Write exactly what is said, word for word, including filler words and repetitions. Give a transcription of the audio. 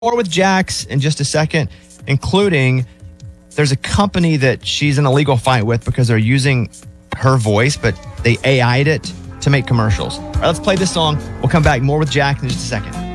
More with Jax in just a second, including there's a company that she's in a legal fight with because they're using her voice, but they A I'd it to make commercials. All right, let's play this song. We'll come back more with Jax in just a second.